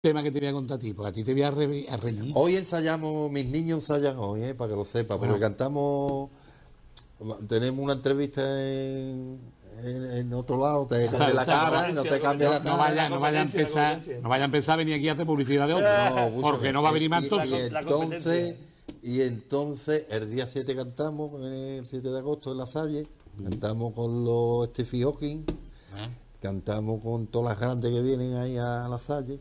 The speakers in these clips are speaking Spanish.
tema que te voy a contar a ti, porque a ti te voy a reñir. Hoy ensayamos, mis niños ensayan hoy, para que lo sepas, porque cantamos, tenemos una entrevista en otro lado, te cambia la cara, no te cambia la cara. No vaya a empezar a venir aquí a hacer publicidad de otro, porque no va a venir más entonces. Y entonces, el día 7 cantamos, el 7 de agosto en La Salle, cantamos con los Steffi Hawking, cantamos con todas las grandes que vienen ahí a La Salle.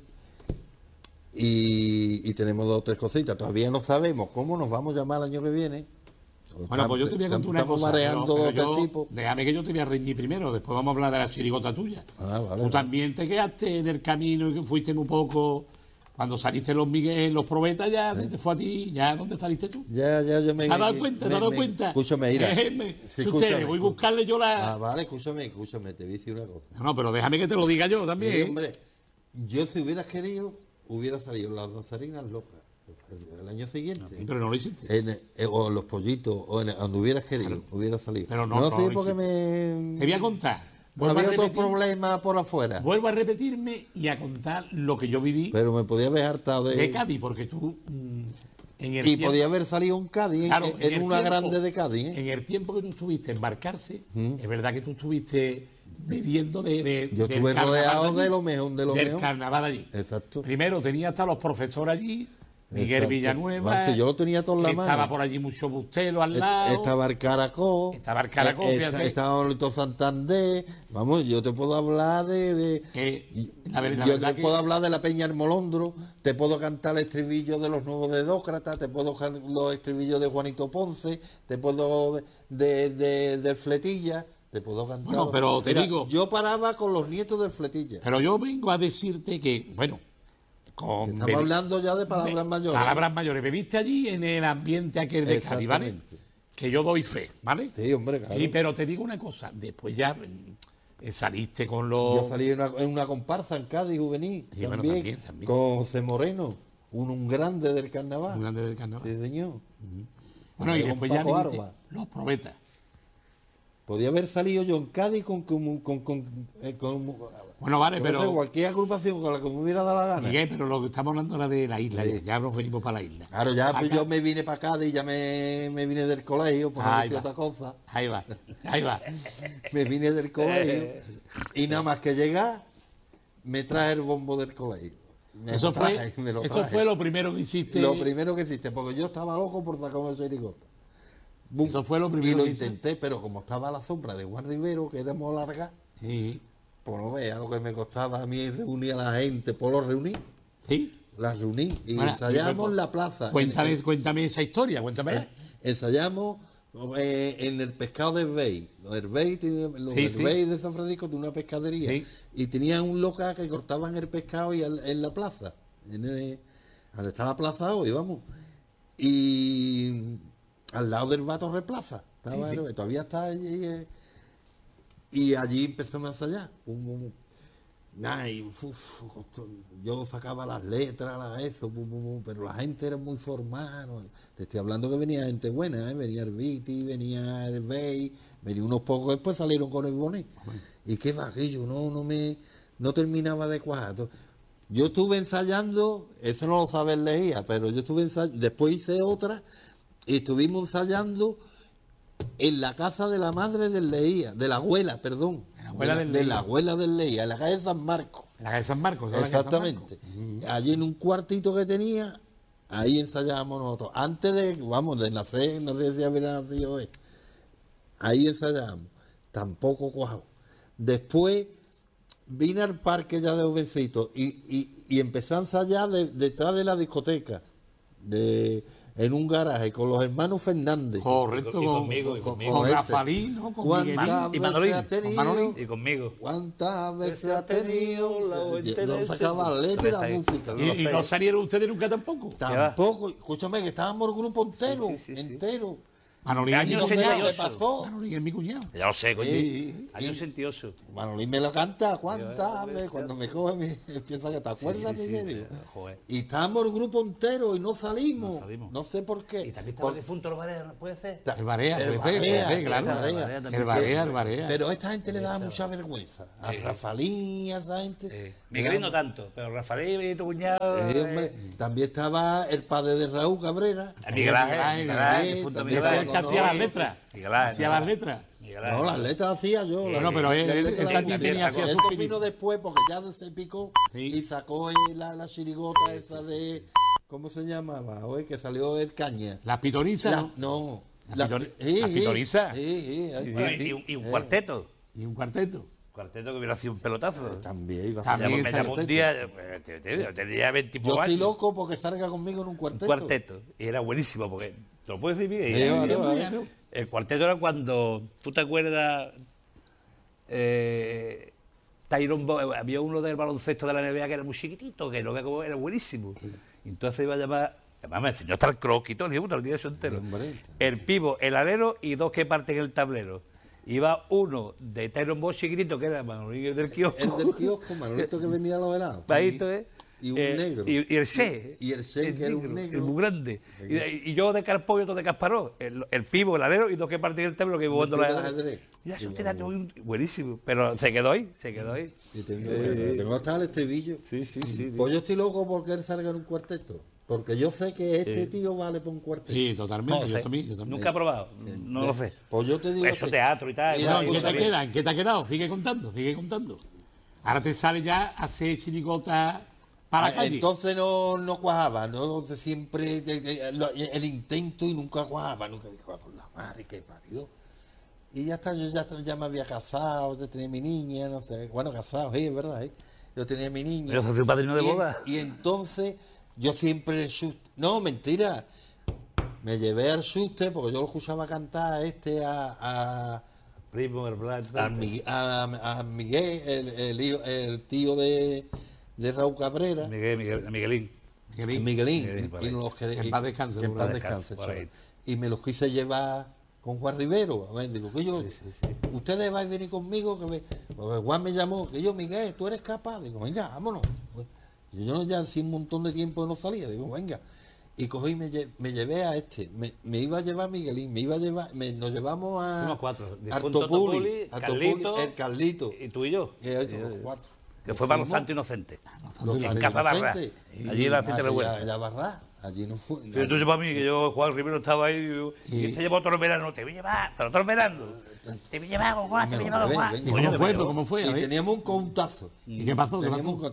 Y tenemos 2 o 3 cositas. Todavía no sabemos cómo nos vamos a llamar el año que viene. Bueno, pues yo te voy a contar una cosa. Pero déjame que yo te voy a reñir primero, después vamos a hablar de la chirigota tuya. Vale, Tú también te quedaste en el camino y que fuiste muy poco. Cuando saliste los Miguel, los probetas, ya te fue a ti, ya ¿dónde saliste tú? Ya, yo me... ¿Te has dado cuenta? ¿Te has dado cuenta? Escúchame, mira. Ustedes, voy a buscarle yo la... Vale, escúchame, te voy a decir una cosa. No, pero déjame que te lo diga yo también. Sí, hombre, yo si hubieras querido, hubiera salido las danzarinas locas el año siguiente. Sí, pero no lo hiciste. O los pollitos, o donde hubieras querido, claro. Hubiera salido. Pero no sé porque me... Te voy a contar. Había otros problemas por afuera. Vuelvo a repetirme y a contar lo que yo viví. Pero me podía haber hartado de Cádiz, porque tú... podía haber salido un Cádiz, claro, en una tiempo, grande de Cádiz. En el tiempo que tú estuviste en Barcarse, es verdad que tú estuviste bebiendo yo estuve rodeado de lo mejor, del carnaval allí. Exacto. Primero tenía hasta los profesores allí, Miguel Exacto. Villanueva. Yo lo tenía todo en la mano. Estaba por allí mucho Bustelo al lado. Estaba el Caracol. Estaba Lito Santander. Vamos, yo te puedo hablar yo te puedo hablar de la Peña Hermolondro, te puedo cantar el estribillo de los Nuevos Dedócratas, te puedo cantar los estribillos de Juanito Ponce, te puedo del Fletilla. Te puedo cantar. Bueno, pero te digo. Yo paraba con los nietos del Fletilla. Pero yo vengo a decirte que, bueno. Estamos hablando ya de palabras mayores. Palabras mayores. Bebiste allí en el ambiente aquel de Cádiz, ¿vale? Que yo doy fe, ¿vale? Sí, hombre, claro. Sí, pero te digo una cosa. Después ya saliste con los... Yo salí en una comparsa en Cádiz juvenil. Sí, también. Con José Moreno, un grande del carnaval. Un grande del carnaval. Sí, señor. Bueno, y después ya viniste los probetas. Podía haber salido yo en Cádiz con bueno, vale, pero... cualquier agrupación con la que me hubiera dado la gana. Miguel, pero lo que estamos hablando era de la isla, sí. Ya nos venimos para la isla. Claro, ya pues yo me vine para Cádiz, ya me vine del colegio, por no decir otra cosa. Ahí va. Me vine del colegio y nada más que llegar, me traje el bombo del colegio. Eso fue lo primero que hiciste. Lo primero que hiciste, porque yo estaba loco por sacar una chirigota. Eso fue lo primero. Y lo intenté, pero como estaba a la sombra de Juan Rivero, que éramos largas, sí. Pues no veas lo que me costaba a mí reunir a la gente, pues los reuní. Sí. Las reuní y ensayamos en la plaza. Cuéntame esa historia, cuéntame. Ensayamos en el pescado de Herbey. Herbey de San Francisco tiene una pescadería y tenían un local que cortaban el pescado y en la plaza. Donde está la plaza hoy, vamos. Y al lado del Bato Replaza. Todavía está allí. Y allí empezamos a ensayar. Yo sacaba las letras, pero la gente era muy formal. ¿No? Te estoy hablando que venía gente buena, venía el Viti, venía el Bey, venía unos pocos después salieron con el Bonet. Y qué va, que yo no terminaba de cuajar. Yo estuve ensayando, eso no lo sabe Leía, pero yo estuve ensayando, después hice otra y estuvimos ensayando en la casa de la madre del Leía, de la abuela, perdón. De la abuela del Leía, en la calle San Marcos. En la calle San Marcos, exactamente. Allí en un cuartito que tenía, ahí ensayábamos nosotros. Antes de nacer, no sé si habría nacido él. Ahí ensayábamos. Tampoco cuajado. Después vine al parque ya de jovencito y empecé a ensayar detrás de la discoteca. En un garaje con los hermanos Fernández. Correcto, con Rafaelín, ¿no? Con Miguel y Manolín. Y conmigo. ¿Cuántas veces ha tenido no sacaba la letra y la música? ¿Y no salieron ustedes nunca tampoco? Tampoco. Escúchame, que estábamos el grupo entero. Manolín, Año no sé lo que sentioso. pasó. Manolín es mi cuñado. Ya lo sé, coño. Sí. Año sentioso. Manolín me lo canta, ¿cuántas veces? Cuando me coge, empieza que te acuerdas, sí, Miguel? sí, Digo, joder. y estábamos el grupo entero y no salimos. No salimos. No sé por qué. Y también estaba difunto los bares, ¿puede ser? El Barea, El puede ser, Barea, claro. el Barea. también. El Barea. Pero a esta gente le da mucha vergüenza. A Rafalín, a esa gente. Miguelín no tanto, pero Rafael y tu cuñado. Hombre, también estaba el padre de Raúl Cabrera. Miguel Ángel, también, difunto también Miguel Ese Ángel. es el que hacía las letras. Miguel Ángel, Hacía las letras. Miguel No, Ángel. las letras hacía yo. Bueno, pero él las letras también las tenía hacía. hacía Eso sus vino después porque ya se picó Sí. y sacó la chirigota esa de... ¿Cómo se llamaba? Oye, que salió el Caña. Las pitorizas, La- ¿no? no. Las pitorizas. Ahí está. Y un cuarteto. Y un cuarteto. Cuarteto que hubiera sido un pelotazo. También iba a También salir Me llamó cuarteto. un día, yo tenía 20 y Yo pocos estoy años. loco porque salga conmigo en un cuarteto. Un cuarteto. Y era buenísimo, porque. ¿Te lo puedo decir, Miguel? Sí, Claro, claro. claro. El cuarteto era cuando. ¿Tú te acuerdas? Había uno del baloncesto de la NBA que era muy chiquitito, que lo veía como era buenísimo. Y entonces iba a llamar. Además me enseñó hasta el croquis y todo, dije, puta, lo tiene eso entero. Hombre. El pivo, el alero y dos que parten el tablero. Iba uno de Tyron Bosch chiquitito, que era Manolín del kiosco. El del kiosco, Manolito que vendía a los helados. Bajito, ¿eh? Y un negro. Y el C. Y el C, que era un negro. El muy grande. Y yo de Carpo y otro de Casparó. El pivo, el alero y dos que parten el tablero que iba jugando Vestido la de ajedrez. Ya, eso te da buenísimo. Pero se quedó ahí, se quedó ahí. Y tengo hasta el estribillo. Sí. Pues yo estoy loco porque él salga en un cuarteto. Porque yo sé que este tío vale para un cuarteto. Sí, totalmente. No yo sé. también, yo también. Nunca he probado. No lo sé. Pues yo te digo Eso que- teatro y tal. Mira, No, igual, ¿en qué está te bien. queda? ¿En qué te ha quedado? Sigue contando, sigue contando. Ahora te sale ya a hacer chirigota para la calle. Entonces no cuajaba, ¿no? Entonces siempre el intento y nunca cuajaba. Nunca dijo, por la madre que parió. Y ya está, yo ya me había casado, ya tenía mi niña, no sé. Bueno, casado, sí, es verdad, ¿eh? Yo tenía mi niña. Yo soy padrino de boda. Y entonces yo siempre... No, mentira. Me llevé al suste porque yo lo escuchaba cantar a Primo, el blanco. a Miguel, el tío de Raúl Cabrera. Miguelín. Miguelín. Miguelín, por y ahí. los que Que en paz descanse, que en seguro. paz Descanse, descanse, por ahí. chaval. Y me los quise llevar con Juan Rivero. A ver, digo, que yo, ustedes vais a venir conmigo, porque Juan me llamó, que yo, Miguel, tú eres capaz. Digo, venga, vámonos. Y yo ya hacía un montón de tiempo que no salía, digo, venga. Y cogí y me llevé a me iba a llevar Miguelín, nos llevamos a Fuimos cuatro. a Difunto Topuli, Carlito, el Carlito. Y tú y yo. Los cuatro. Que fue para los Santos Inocentes. Los En Santos Casa Barra. Inocentes. Allí en la Cinta de Huerta. Allá Barra. Allí no fue. Pero tú para mí, que yo, Juan Rivero, estaba ahí y te llevó otro verano. Te voy a llevar, pero otro verano. Te voy a llevar con Juan, te voy a llevar con Juan. Venga, ¿Y Coño, cómo fue? me llevó. ¿Cómo fue? A Y ver. teníamos un contazo. ¿Y qué pasó? ¿Qué Teníamos pasó? un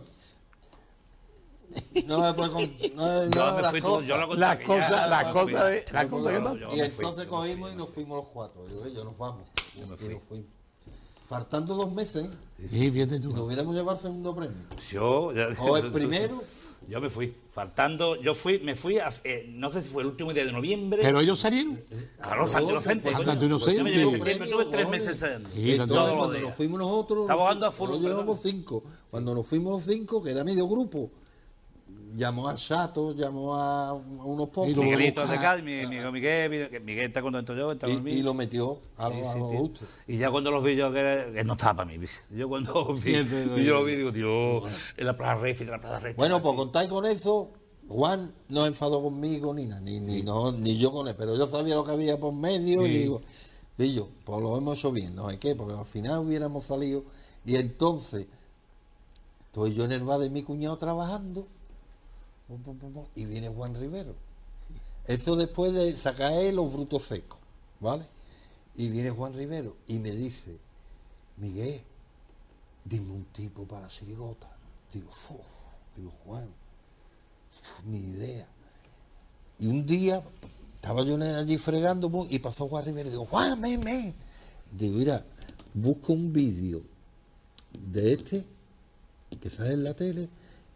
no me puedo no, Yo me las fui, cosas. yo lo conté Las que cosas, ya- las cosas, yo las me fui, cosas que yo pasan. me Y fui. entonces cogimos y nos fuimos los cuatro. Yo nos vamos. Y nos fuimos. Faltando 2 meses, ¿eh? Sí, fíjate Y nos tú. hubiéramos llevado el segundo premio. Yo, O el primero. Yo me fui, faltando, me fui, no sé si fue el último día de noviembre. Pero ellos salieron. Claro, Santo Inocente. Santo coño. Inocente. Yo me llevé Sí. septiembre, tuve 3 meses ensayando. Sí, Entonces, todos los cuando días. nos fuimos nosotros, Estaba jugando a fútbol, nosotros llevamos perdón. 5. Cuando nos fuimos los 5, que era medio grupo, llamó a Chato, llamó a unos pocos. Y lo Miguelito de busca- Cádiz, mi amigo Miguel está contento yo, está conmigo. Y lo metió a Sí, los sí, tío. justos. Y ya cuando los vi yo, que no estaba para mí, ¿viste? Yo cuando los vi, Fíjate, y yo lo vi, digo, tío, en la Plaza Refi, en la Plaza Refi. Bueno, pues contáis con eso. Juan no enfadó conmigo ni nada, ni yo con él, pero yo sabía lo que había por medio y digo, Pillo, pues lo hemos hecho bien, ¿no? ¿Hay qué? Porque al final hubiéramos salido y entonces estoy yo en el bar de mi cuñado trabajando y viene Juan Rivero. Eso después de sacar él los frutos secos, ¿vale? Y viene Juan Rivero y me dice, Miguel, dime un tipo para la chirigota. Digo, Juan, ni idea. Y un día estaba yo allí fregando y pasó Juan Rivera y digo, Juan, ven. Digo, mira, busca un vídeo de este que sale en la tele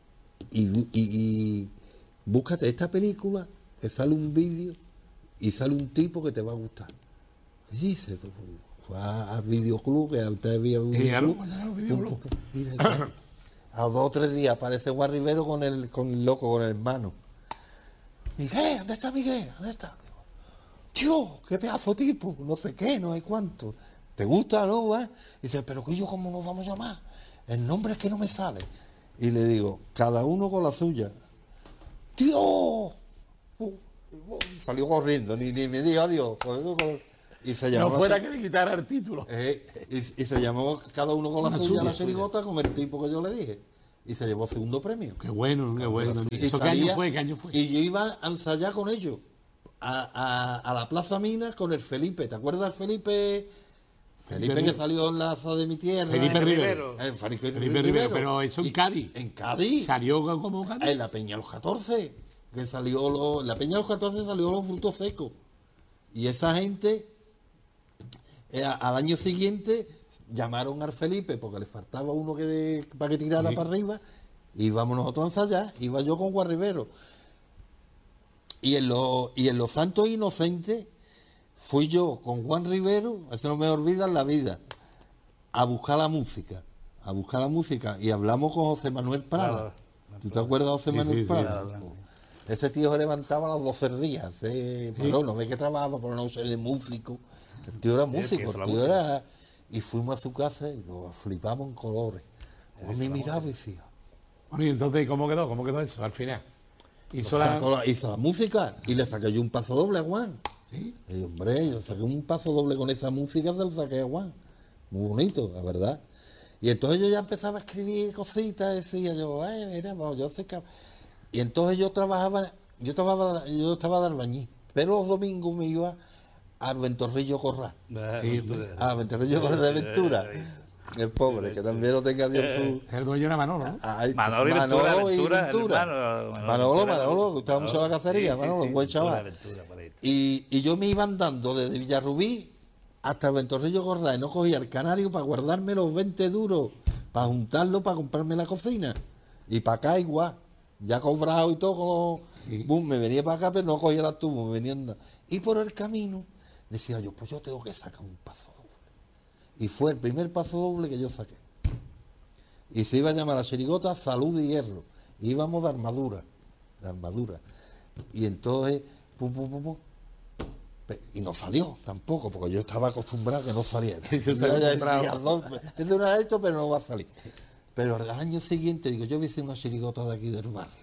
y búscate esta película que sale un vídeo y sale un tipo que te va a gustar. Y dice, pues, fue a Videoclub, que antes había un claro, Videoclub. Mira, a 2 o 3 días aparece Juan Rivero con el loco, con el hermano. Miguel, ¿dónde está Miguel? ¿Dónde está? Digo, tío, qué pedazo tipo, no sé qué, no hay cuánto. ¿Te gusta, no? ¿Va? Y dice, pero que yo, ¿cómo nos vamos a llamar? El nombre es que no me sale. Y le digo, cada uno con la suya. ¡Tío! Salió corriendo, ni me dijo adiós. Y se llamó No fuera que le quitara el título. y se llamó cada uno con la suya la chirigota, con el tipo que yo le dije. Y se llevó segundo premio. Qué bueno, qué bueno. Y ¿Eso qué año fue? ¿Qué año fue? Y yo iba a ensayar con ellos a la Plaza Minas con el Felipe. ¿Te acuerdas del Felipe? Felipe que salió en la Aza de mi tierra. Felipe Rivero. Felipe Rivero, Rivero. pero eso en Cádiz. En Cádiz. ¿Salió como Cádiz? En la Peña los 14. Que salió en la Peña los 14 salió los frutos secos. Y esa gente, al año siguiente, llamaron al Felipe porque le faltaba uno para que tirara para arriba. Íbamos nosotros a ensayar. Iba yo con Juan Rivero. Y en los Santos Inocentes fui yo con Juan Rivero, eso no me olvida en la vida, a buscar la música. Y hablamos con José Manuel Prada. ¿Tú te acuerdas de José Manuel Prada? Ese tío se levantaba a las 12 días. Pero no ve que trabajaba por una noche de músico. El tío era músico, el tío era... Y fuimos a su casa y nos flipamos en colores. Juan me miraba y decía... Bueno, y entonces, ¿cómo quedó eso al final? Hizo la música y le saqué yo un paso doble a Juan. ¿Sí? Y hombre, yo saqué un paso doble con esa música, se lo saqué a Juan. Muy bonito, la verdad. Y entonces yo ya empezaba a escribir cositas, decía yo, mira, bueno, yo sé que... Y entonces yo estaba de albañil, pero los domingos me iba al Ventorrillo Corral. A Ventorrillo Corral de Aventura. El pobre, que también lo tenga Dios su... El dueño era Manolo, ¿no? Manolo y Ventura. Manolo, que gustaba mucho la cacería, Manolo, un buen chaval. Y yo me iba andando desde Villarrubí hasta el Ventorrillo Corral, y no cogía el canario para guardarme los 20 duros, para juntarlo, para comprarme la cocina. Y para acá igual, ya cobrado y todo, me venía para acá, pero no cogía la tubo, me venía andando. Y por el camino decía yo, pues yo tengo que sacar un paso. Y fue el primer paso doble que yo saqué. Y se iba a llamar la chirigota Salud y Hierro. Y íbamos de armadura. Y entonces, y no salió tampoco, porque yo estaba acostumbrado a que no saliera. Es una de esto, pero no va a salir. Pero al año siguiente, digo, yo hice una chirigota de aquí del barrio.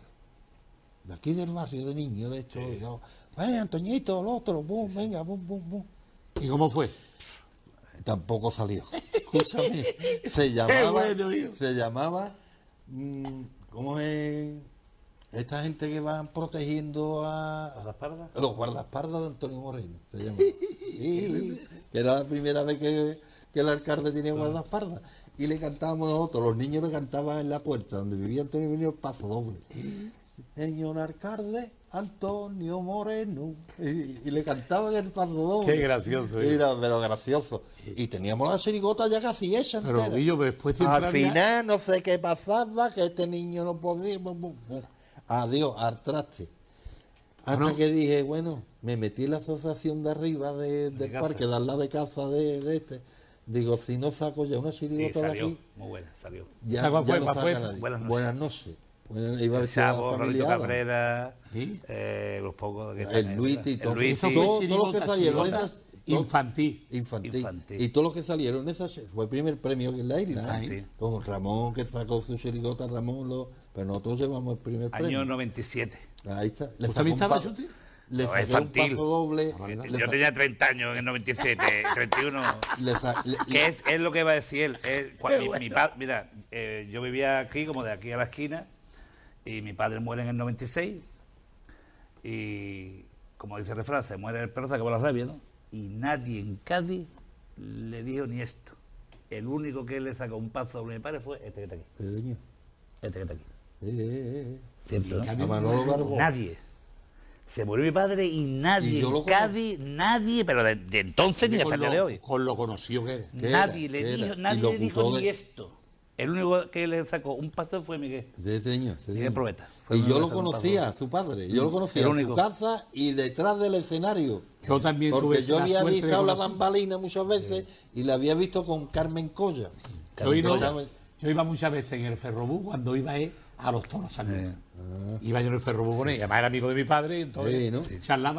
De niño, de esto. Y yo, Antoñito, el otro, venga, bum. ¿Y cómo fue? Tampoco salió. Escúchame, se llamaba, ¿cómo es? Esta gente que van protegiendo a los guardaespaldas de Antonio Moreno, se llama. Que era la primera vez que el alcalde tenía guardaespaldas. Y le cantábamos nosotros, los niños le cantaban en la puerta donde vivía Antonio Moreno el paso doble. Señor alcalde Antonio Moreno. Y le cantaban el paso doble. Qué gracioso. Pero gracioso. Y teníamos la chirigota ya casi hecha. Pero Guillo, después al final no sé qué pasaba, que este niño no podía. Adiós, al traste. Hasta que dije, bueno, me metí en la asociación de arriba del parque, de al lado de casa de este. Digo, si no saco ya una chirigota de aquí. Muy buena, salió. Ya no saca nadie. Buenas noches. Iba a decir Chavo, Rolito Cabrera, los pocos que el Luiti y todo. Todos los que salieron infantil. Y todos los que salieron fue el primer premio que en la isla. Con Ramón, que sacó su chirigota, pero nosotros llevamos el primer premio. Año 97. Ahí está. ¿Usted también estaba, Chuti? Le saqué un paso doble. Yo tenía 30 años en el 97, 31. ¿Qué es lo que va a decir él? Mi padre, mira, yo vivía aquí, como de aquí a la esquina, y mi padre muere en el 96. Y, como dice el refrán, se muere el perro, se acabó la rabia, ¿no? Y nadie en Cádiz le dijo ni esto. El único que le sacó un paso doble a mi padre fue este que está aquí. Este que está aquí. ¿Cierto, no? A Manolo Garbo. Nadie. Se murió mi padre y nadie en Cádiz, nadie, pero de entonces ni hasta el día de hoy. Con lo conocido que era. Nadie le dijo ni esto. El único que le sacó un paso fue Miguel. Miguel Probeta. Y yo lo conocía, a su padre. Yo lo conocía en su casa y detrás del escenario. Yo también tuve porque yo había visto la bambalina muchas veces y la había visto con Carmen Colla. Yo iba muchas veces en el Ferrobús cuando iba a los toros San Lucas. Iba yo en el Ferrobús con ella. Además era amigo de mi padre, entonces charlaban.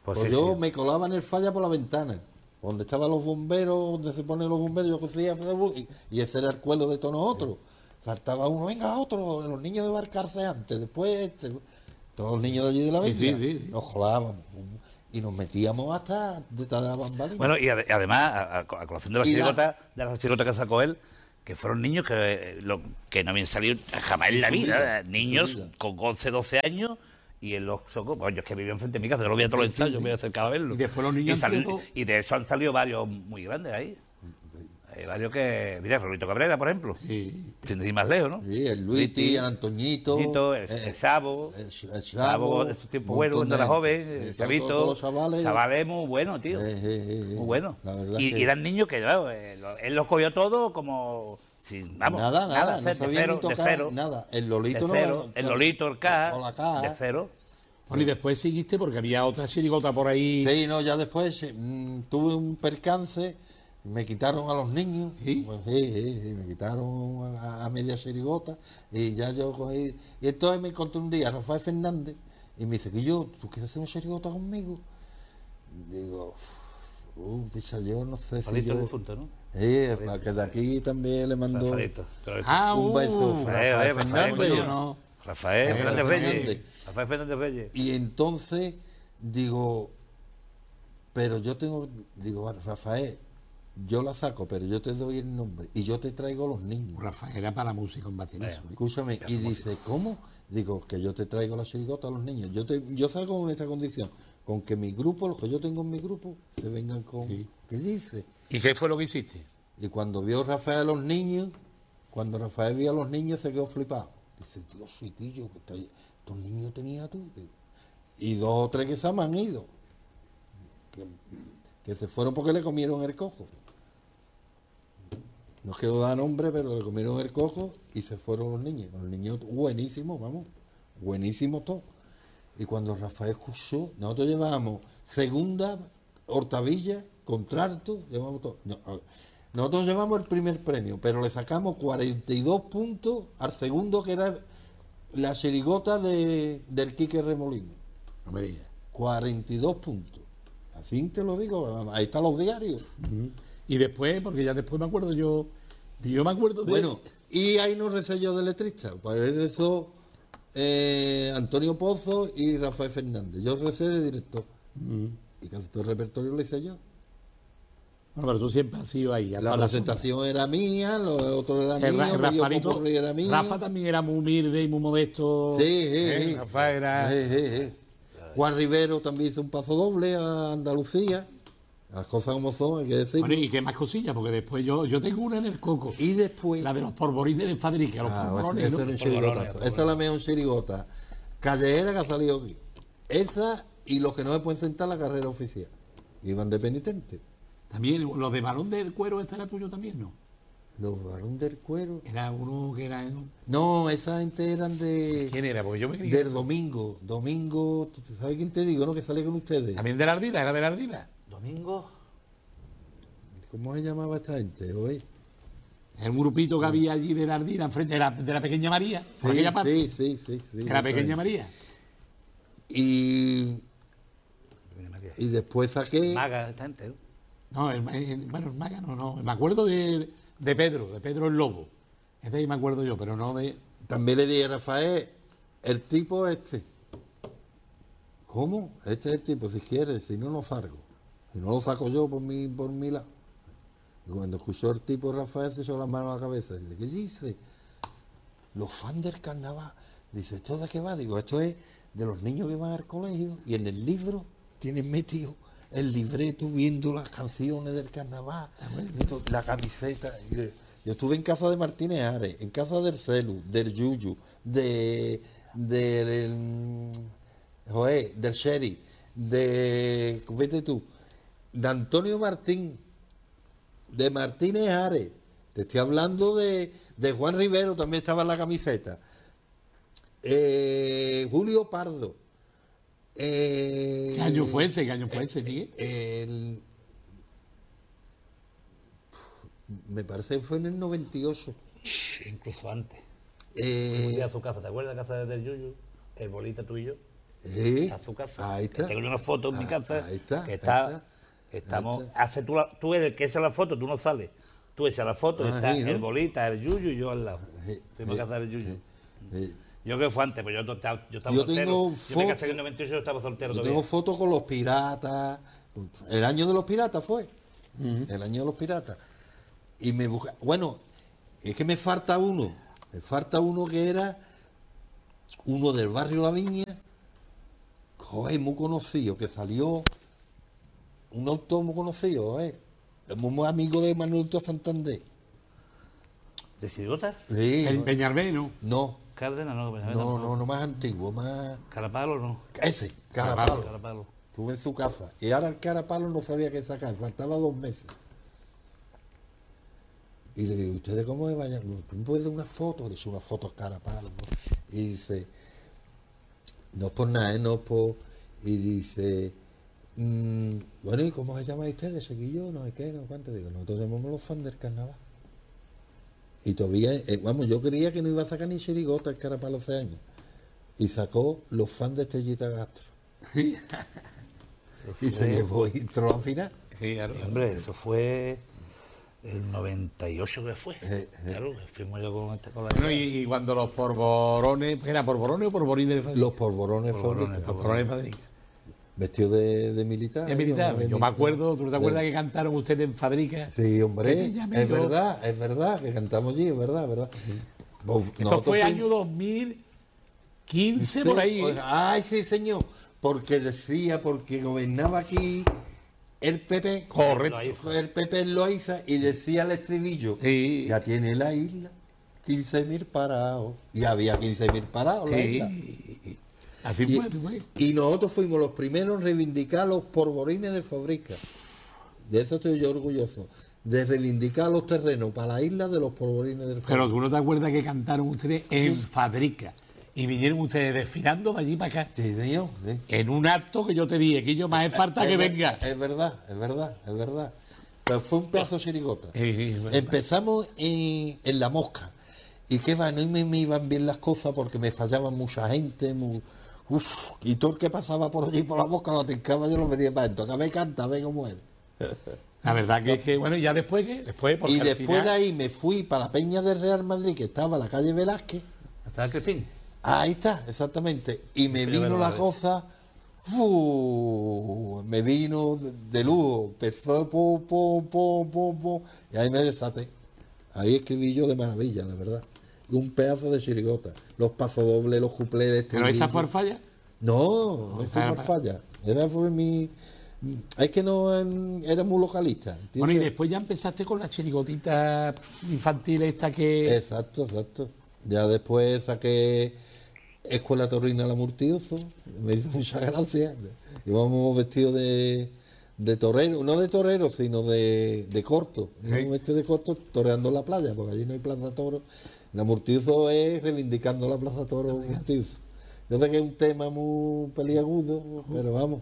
Pues sí, yo sí. me colaba en el falla por la ventana, donde estaban los bomberos, donde se ponen los bomberos, yo cogía y ese era el cuelo de todos nosotros. Saltaba uno, venga otro, los niños de Barcarce antes, después este. Todos los niños de allí de la venta, sí. nos colábamos y nos metíamos hasta detrás de la bambalina. Bueno, y además, a colación de las chirigotas que sacó él, que fueron niños que no habían salido jamás en la vida. Niños con 11, 12 años, y él los sacó. Pues yo es que vivía enfrente de mi casa, yo lo veía todos los ensayos, me acercaba a verlo. Y después los niños y de eso han salido varios muy grandes ahí. Hay varios que... Mira, Rolito Cabrera, por ejemplo. Sí. Sin decir más lejos, ¿no? Sí, el Luiti, el Antoñito, el Sabo. el Sabo, en su tiempo bueno, cuando era joven, el Chavito. Todos los chavales muy buenos, tío. Muy buenos. Y eran niños que, claro, él los cogió todo como... Sin, vamos, nada, de cero, tocar, de cero. Nada, el Lolito de cero, el Lolito, el K, o la K. de cero. Bueno, y después seguiste porque había otra chirigota por ahí. Sí, no, ya después tuve un percance, me quitaron a los niños, ¿Sí? Pues, me quitaron a media chirigota y ya yo cogí. Y entonces me encontré un día a Rafael Fernández y me dice, que ¿tú quieres hacer una chirigota conmigo? Digo, picha, yo no sé si Palito yo... difunto, ¿no? Para que de aquí también le mando Ah, un beso a Rafael Fernández. No. Rafael Fernández Reyes. Fernández. Rafael Fernández Reyes. Y entonces digo, pero yo digo, bueno, Rafael, yo la saco, pero yo te doy el nombre y yo te traigo los niños. Rafael era para música en Batinazo. Escúchame, y dice, ¿cómo? Digo, que yo te traigo la chirigota a los niños. Yo salgo con esta condición, con que mi grupo, los que yo tengo en mi grupo, se vengan con... Sí. ¿Qué dice? ¿Y qué fue lo que hiciste? Y cuando vio Rafael a los niños, cuando Rafael vio a los niños se quedó flipado. Dice, Dios, chiquillo, estos niños tenías tú. Y 2 o 3 que se me han ido. Que se fueron porque le comieron el coco. No quiero dar nombre, pero le comieron el coco y se fueron los niños. Los niños buenísimos, vamos, buenísimos todos. Y cuando Rafael escuchó, nosotros llevábamos segunda, Hortavilla, contralto, llevamos todo. No, nosotros llevamos el primer premio, pero le sacamos 42 puntos al segundo, que era la chirigota del Quique Remolino. No me digas. 42 puntos. Así te lo digo, ahí están los diarios. Y después, porque ya después me acuerdo yo me acuerdo de... Bueno, y ahí no recé yo de letrista, pues él rezó Antonio Pozo y Rafael Fernández. Yo recé de director. Y casi todo el repertorio lo hice yo. Bueno, pero tú siempre has sido ahí. La presentación era mía, los otros eran míos, Rafaelito, era mío. Rafa también era muy humilde y muy modesto. Sí. Rafa era... Juan Rivero también hizo un paso doble a Andalucía. Las cosas como son, hay que decirlo. Bueno, y qué más cosillas, porque después yo tengo una en el coco. Y después... La de los polvorines de Fadrique, los polvorones, esa ¿no? era un chirigotazo. Esa es la mejor chirigota callejera que ha salido aquí. Esa y los que no se pueden sentar la carrera oficial. Iban de penitente. También, los de Balón del Cuero, ¿este era tuyo también, no? Los varones del cuero. Era uno que era... No, esa gente eran de... ¿Quién era? Porque yo me creí... Del Domingo. Domingo, ¿sabes quién te digo, no? Que sale con ustedes. También de la Ardila, era de la Ardila. Domingo. ¿Cómo se llamaba esta gente hoy? Era un grupito que había allí de la Ardila, enfrente de la Pequeña María. por aquella parte. Sí. De la Pequeña María. Y después saqué... Maga, esta gente, ¿no? No, bueno, el Maga no. Me acuerdo de Pedro el Lobo. Es de ahí me acuerdo yo, pero no de... También le dije a Rafael, el tipo este. ¿Cómo? Este es el tipo, si quieres, si no, lo saco. Si no lo saco yo por mi lado. Y cuando escuchó el tipo Rafael se echó las manos a la cabeza. Dice, ¿qué dice? Los fans del carnaval. Dice, ¿esto de qué va? Digo, esto es de los niños que van al colegio y en el libro tienen metido el libreto viendo las canciones del carnaval, la camiseta. Yo estuve en casa de Martínez Ares, en casa del Celu, del Yuyu, del Sherry, vete tú, de Antonio Martín, de Martínez Ares. Te estoy hablando de Juan Rivero, también estaba en la camiseta. Julio Pardo. ¿Qué año fue ese, Miguel? Me parece que fue en el 98. Incluso antes. Fui a su casa, ¿te acuerdas? La casa del Yuyu, el bolita tú y yo. Está su casa. Ahí está. Tengo una foto en mi casa. Ahí está. Que ahí está. está. Estamos. Ahí está. Tú eres el que echa la foto, tú no sales. Tú echas la foto, está sí, ¿no? el Bolita, el Yuyu y yo al lado. Fuimos a cazar el Yuyu. Yo creo que fue antes, pues yo estaba soltero. Tengo Yo me casé en el 98 y yo estaba soltero Yo todavía. tengo fotos con los piratas. El año de los piratas fue. El año de los piratas. Y me busca. Bueno, es que me falta uno. Me falta uno que era uno del barrio La Viña. Joder, muy conocido, que salió. Un autor muy conocido, muy amigo de Manuel Santander. ¿De Chirigota? Sí. El Peñalver, ¿no? No. Cárdenas, no. No, más antiguo, más. Carapalo, no. Ese, Carapalo. Carapalo. Estuve en su casa. Y ahora el Carapalo no sabía qué sacar, faltaba 2 meses. Y le digo, ¿ustedes cómo me vayan? ¿Tú me puedes dar una foto? Le hice una foto a Carapalo, ¿no? Y dice, no es por nada, no es por. Y dice, bueno, ¿y cómo se llaman ustedes? Seguillo, no sé qué, no sé cuánto. Digo, nosotros llamamos los fans del carnaval. Y todavía, vamos, yo creía que no iba a sacar ni Chirigota el Carapalo hace años. Y sacó los fans de Estrellita Castro. Y se llevó y entró al final. Sí, claro. Y, hombre, eso fue el 98 que fue. Claro, que fuimos yo con la... Bueno, y cuando los porborones, ¿era porborones o porborines de Fadrica? Los polvorones Polvorones, Fábrica, Porborones de Fadrica. vestidos de militar. Es militar. Yo me acuerdo, ¿tú te acuerdas que cantaron ustedes en Fadrica? Sí, hombre, Que te llamé es yo. verdad, que cantamos allí, es verdad. Esto fue año 2015 por ahí. Ay, sí, señor, porque gobernaba aquí el PP. Correcto. El PP en Loaiza y decía el estribillo, Sí. ya tiene la isla 15.000 parados. Y había 15.000 parados la isla. Sí. Así Y, fue. y nosotros fuimos los primeros en reivindicar los porborines de Fabrica. De eso estoy yo orgulloso. De reivindicar los terrenos para la isla de los porborines del Fabrica. Pero tú no te acuerdas que cantaron ustedes en Fadrica. Y vinieron ustedes desfilando de allí para acá. Sí, señor. Sí. En un acto que yo te dije, que yo más es falta que venga. Es verdad. Pero fue un pedazo de chirigota. Es verdad. Empezamos en La Mosca. Y que va, no me iban bien las cosas porque me fallaba mucha gente. Y todo el que pasaba por allí por La Mosca lo tincaba, yo lo pedía para esto. Que me canta, ve cómo es. La verdad que bueno, ya después, ¿qué? Después, porque Y al después final- de ahí me fui para la Peña del Real Madrid, que estaba en la calle Velázquez. ¿Hasta el Crespín? Ahí está, exactamente. Y me Sí, vino verdad, la ¿ves? cosa, me vino de lujo, empezó, y ahí me desaté. Ahí escribí yo de maravilla, la verdad. Un pedazo de chirigota. Los pasodobles, los cuplés. ¿Pero esa fue falla? No fue Para- por falla. Esa fue mi... Es que no era muy localista, ¿entiendes? Bueno, y después ya empezaste con la chirigotita infantil esta que... Exacto. Ya después saqué Escuela Torrina la Murtioso, me hizo mucha gracia. Íbamos vestidos de torero, no de torero, sino de corto. Íbamos vestidos de corto toreando en la playa, porque allí no hay plaza toro. La Murtioso es reivindicando la plaza toro Murtioso. Yo sé que es un tema muy peliagudo, pero vamos.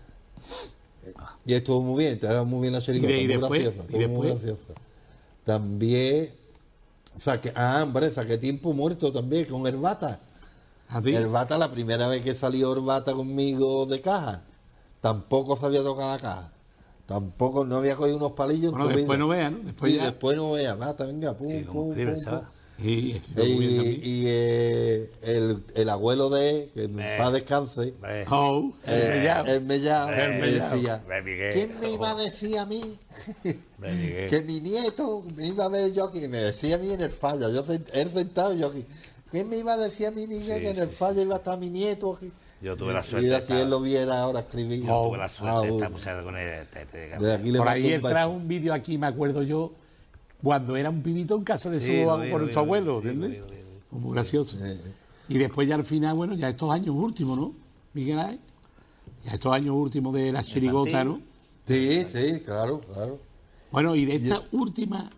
Y estuvo muy bien, estaba muy bien la chirigota, Y muy después, graciosa, y estuvo muy después. graciosa. También saqué Tiempo Muerto también con Herbata. ¿Así? Herbata, la primera vez que salió Herbata conmigo de caja, tampoco sabía tocar la caja. Tampoco, no había cogido unos palillos en Bueno, su después vida. no veas, ¿no? Después Y ya... después no veas, bata, venga, pum, Y como pum, escribe, pum, ¿sabes? pum. Sí, es que yo muy bien también. Y el abuelo de, que en paz descanse, Oh, el mellao. el mellao, El me mellao. decía, Ve, Miguel. ¿quién me iba a decir a mí Ve, Miguel. que mi nieto me iba a ver yo aquí? Me decía a mí en el falla, él sentado y yo aquí. ¿Quién me iba a decir a mí, Miguel, Sí, que en el sí, falla iba a estar mi nieto aquí? Yo tuve la suerte Y de así estar- él lo viera ahora escribir. Yo tuve la suerte de Ah, estar muchas veces con él. de aquí le Por mando ahí un él beso. trajo un vídeo aquí, me acuerdo yo, cuando era un pibito en casa de Sí, su, lo vi, con lo vi, su lo vi, abuelo, sí, lo ¿entiendes? vi, lo vi. Muy gracioso. Y después ya al final, bueno, ya estos años últimos, ¿no? Miguel Ángel? Ya estos años últimos de la chirigota, ¿no? Sí, claro. Bueno, y de esta última,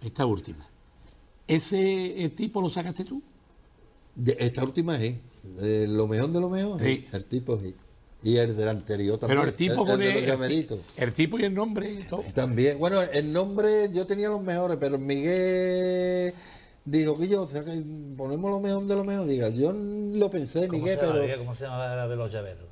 ¿ese tipo lo sacaste tú? Esta última es lo mejor de lo mejor. Sí. El tipo sí. Y el del anterior también. Pero el tipo el con de los llameritos. el tipo y el nombre y todo. También, bueno, el nombre yo tenía los mejores, pero Miguel dijo que yo, o sea, que ponemos lo mejor de lo mejor. Diga, yo lo pensé, Miguel, pero... ¿Cómo se llamaba la de los llaveros?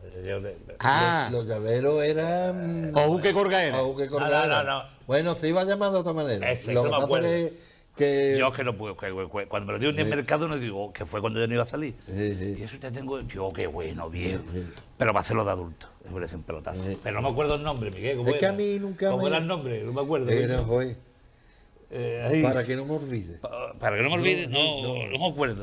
Los llaveros eran... Ojuque Corgaera. Ojuque Corgaera. No. Bueno, se iba llamando de otra manera. Ese, lo no que me pasa acuerdo. que Yo que no pude, cuando me lo dio en el mercado no digo que fue cuando yo no iba a salir. Sí. Y eso te tengo, yo qué bueno, viejo. Pero para hacerlo de adulto, me parece un pelotazo. Pero no me acuerdo el nombre, Miguel. ¿Cómo Es que era? a mí nunca ¿Cómo me... era el nombre? No me acuerdo. Era, joder, Ahí, para que no me olvide. para que no me olvide, no me acuerdo.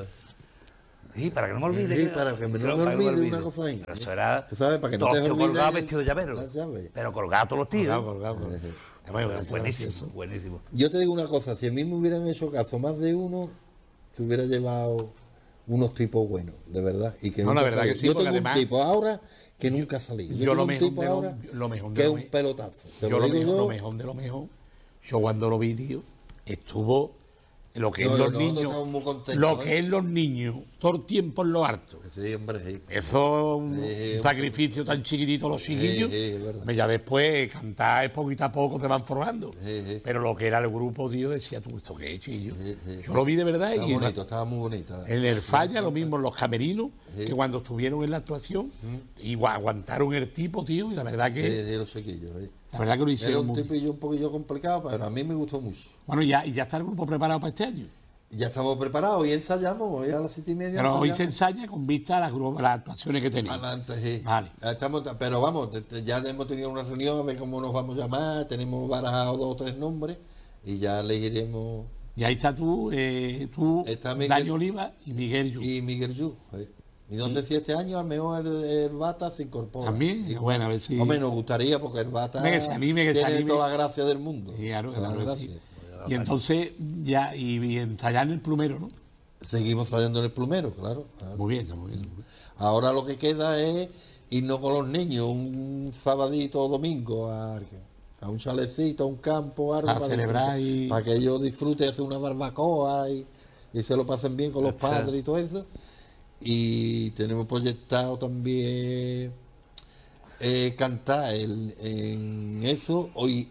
Sí, para que no me olvide. Sí, para que no me olvide una cosa ahí. Pero eso era. Tú sabes, para que no todos te tíos olvides colgados vestidos de llavero. las llaves. Pero colgados todos los tíos. Colgado. Buenísimo, buenísimo. Yo te digo una cosa, si a mí me hubieran hecho caso más de uno, se hubiera llevado unos tipos buenos, de verdad. Y que No, nunca la verdad salió. que sí, Yo porque tengo además- un tipo ahora que nunca ha salido. Yo tengo lo un mejor tipo de ahora lo mejor que de es lo un mejor. pelotazo. Te Yo lo digo yo. lo mejor de lo mejor. Yo cuando lo vi, tío, estuvo lo que No, es los nosotros niños. estamos muy contentos, Lo ¿eh? que es los niños, todo el tiempo en lo harto. Sí, hombre, sí. Eso es un Sí, sacrificio tan chiquitito los chiquillos. sí, es verdad. Ya después cantar es poquito a poco te van formando. Sí. Pero lo que era el grupo, tío, decía tú, ¿esto qué es, chiquillo? Yo lo vi de verdad Estaba y bonito, estaba muy bonito. en el Falla, lo mismo en los camerinos, que cuando estuvieron en la actuación, igual aguantaron el tipo, tío, y la verdad que, De los chiquillos. la verdad que lo Era hicieron un muy bien. tipillo un poquillo complicado, pero a mí me gustó mucho. Bueno, y ya está el grupo preparado para este año. Ya estamos preparados, hoy ensayamos, hoy a las 7:30. Pero hoy se ensayamos. ensaya con vista a las actuaciones que tenéis. Adelante, sí. Vale. Pero vamos, ya hemos tenido una reunión a ver cómo nos vamos a llamar, tenemos barajados 2 o 3 nombres y ya elegiremos. Y ahí está tú, Está Miguel- Dani Oliva y Miguel Yu. Y Miguel Yu. Y no sé si este año a lo mejor el Bata se incorpora. También, bueno, a ver si... Hombre, nos gustaría porque el Bata Que se anime, que se tiene anime. toda la gracia del mundo. Sí, claro, Toda la claro que gracia. sí. Y entonces, ya, y ensayar en el plumero, ¿no? Seguimos saliendo en el plumero, claro. Muy bien, muy bien. Ahora lo que queda es irnos con los niños un sabadito o domingo a un chalecito, a un campo, algo A celebrar y- para que ellos disfruten, hacer una barbacoa y se lo pasen bien con los padres y todo eso. Y tenemos proyectado también cantar en eso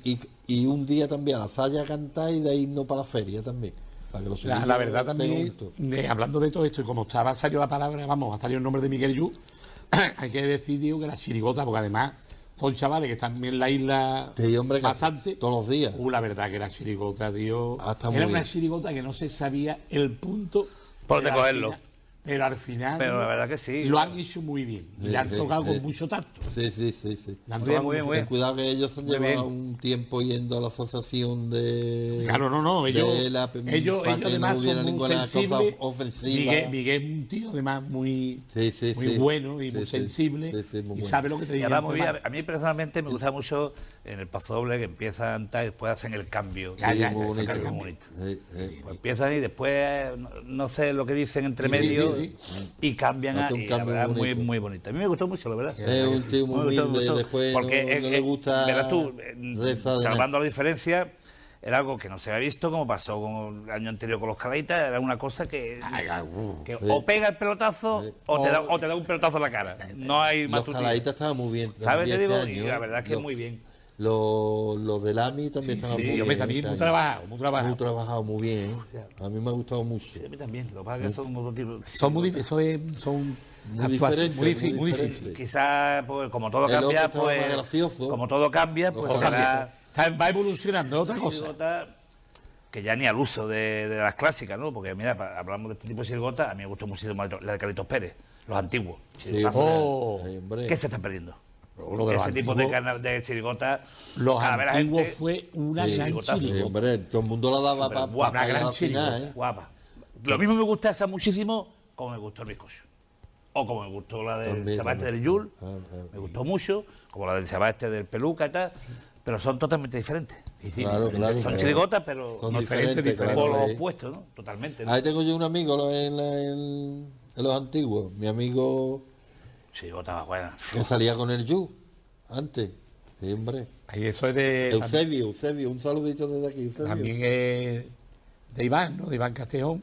y un día también a la Falla cantar y de ahí irnos para la feria también. Para que los La chiquillos verdad estén también, juntos. hablando de todo esto, y como estaba salió la palabra, vamos, ha salido el nombre de Miguel Yu, hay que decir, digo, que la chirigota, porque además son chavales que están en la isla Sí, hombre, que bastante. todos los días. La verdad que la chirigota, tío, Está muy era una bien. chirigota que no se sabía el punto. Por dónde pero al cogerlo. final- Pero al final Pero la verdad que sí. lo han hecho muy bien. Y le han Sí, tocado sí. con mucho tacto. Sí. Le han Muy bien, tocado muy bien, con muy mucho bien. Ten cuidado que ellos se han Muy llevado bien. un tiempo yendo a la asociación de... Claro, no, ellos, de la- ellos para que no además hubiera son muy ninguna cosa sensibles. ofensiva. Miguel es un tío además muy, Sí, muy sí. bueno y Sí, muy sí. sensible Sí, muy y bueno. sabe lo que te Y dice. además, muy bien, a mí personalmente me gusta mucho en el paso doble que empiezan tal y después hacen el cambio. Ya, ya, muy ya, bonito. saca el Muy cambio. bonito. Pues empiezan y después no sé lo que dicen entre Sí, medio sí, y cambian Hace un y la cambio verdad, muy, bonito. muy bonito. A mí me gustó mucho, la verdad. Es un tío muy Me gustó, me humilde, gustó. después Porque no le gusta verás tú, reza de salvando la diferencia, era algo que no se había visto, como pasó con el año anterior con los Calaitas, era una cosa que o pega el pelotazo o te da un pelotazo en la cara. No hay más Los tutía. caladitas estaban muy bien. ¿Sabes? Te también digo, este y año, la verdad es que los- muy bien. Los del AMI también estaban muy Sí, bien. hombre, también este muy año. trabajado, muy trabajado. Muy trabajado, muy bien. A mí me ha gustado mucho. Sí, a mí también. Lo que pasa es que son otro tipo. Son muy difíciles, son Muy actuaciones diferente, muy diferente. difíciles. Quizás, pues, como todo El otro cambia, estaba más pues. gracioso. Como todo cambia, pues Ojo, será. Va evolucionando, otra cosa. Chirigota, que ya ni al uso de las clásicas, ¿no? Porque mira, hablamos de este tipo de chirigota, a mí me gustó muchísimo la de Carlitos Pérez, los antiguos. Sí, Chirigotazos. Oh, sí, hombre. ¿Qué se está perdiendo? Lo de los Ese tipo de, antiguos, de chirigota. los a ver, la antiguos gente fue una Sí, gran chigotazo. Sí, chirigota. hombre, todo el mundo la daba para guapa, una gran al final, chirigota. guapa. Lo mismo me gusta esa muchísimo como me gustó el bizcocho. O como me gustó la del También, chaval este también. del Yul, Ah, me gustó mucho, como la del chaval este del peluca y tal, pero son totalmente diferentes. Sí, sí, Claro, diferente. claro. Son claro. chirigotas, pero Son no diferentes, diferentes, por claro. lo opuesto, ¿no? Totalmente. ¿no? Ahí tengo yo un amigo en los antiguos, mi amigo Chirigota más buena. que salía con el Yu antes. Sí, hombre. Ahí eso es de. Eusebio, un saludito desde aquí, Eusebio. También es de Iván, ¿no? De Iván Castejón.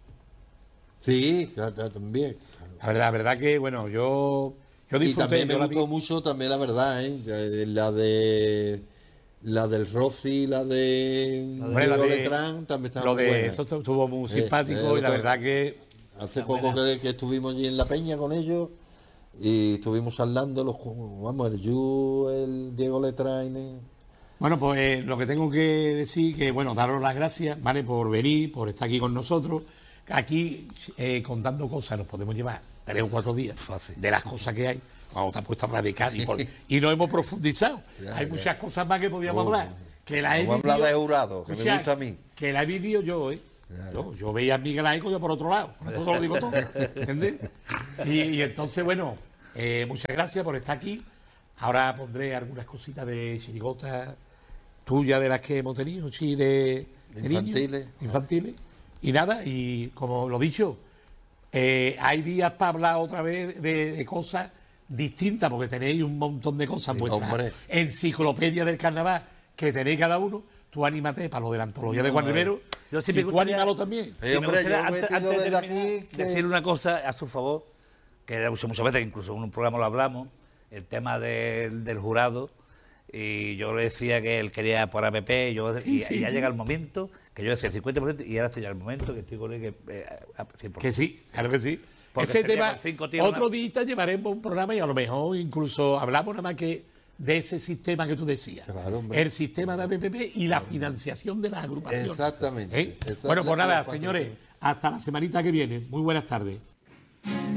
Sí, también. La verdad que, bueno, yo Y disfruté. también me yo la vi- gustó mucho, también la verdad, la de La del Rossi, la de Diego Letrán, también estaban muy buenas. Eso estuvo muy simpático y la verdad que... Hace poco que estuvimos allí en La Peña con ellos y estuvimos hablando, el Yu, el Diego Letrán. Bueno, pues lo que tengo que decir, que bueno, daros las gracias, ¿vale? Por venir, por estar aquí con nosotros. Aquí contando cosas nos podemos llevar 3 o 4 días de las cosas que hay. Vamos, te has puesto a hablar de Cádiz y no hemos profundizado. Hay muchas cosas más que podíamos hablar. Que la he vamos a hablar de Jurado, que me gusta a mí. Que la he vivido yo, Yo veía a Miguel Ángel yo por otro lado. Por eso lo digo todo. ¿Entiendes? Y entonces, bueno, muchas gracias por estar aquí. Ahora pondré algunas cositas de chirigotas tuyas de las que hemos tenido, sí, de infantiles. Y nada, y como lo he dicho, hay días para hablar otra vez de cosas distintas, porque tenéis un montón de cosas en vuestra enciclopedia del carnaval que tenéis cada uno. Tú anímate para lo de la antología de Juan Rivero. Yo siempre tú anímalo también. Sí, me gustaría, antes de terminar, decir una cosa a su favor, que muchas veces, que incluso en un programa lo hablamos, el tema del jurado. Y yo le decía que él quería por APP, y ya llega el momento que yo decía el 50%, y ahora estoy ya el momento que estoy con él que 100%. Que sí, claro que sí. Porque ese tema, otro día llevaremos un programa y a lo mejor incluso hablamos nada más que de ese sistema que tú decías. Claro, el sistema de APP y la financiación de las agrupaciones. Exactamente. Bueno, pues nada, señores, hasta la semanita que viene. Muy buenas tardes.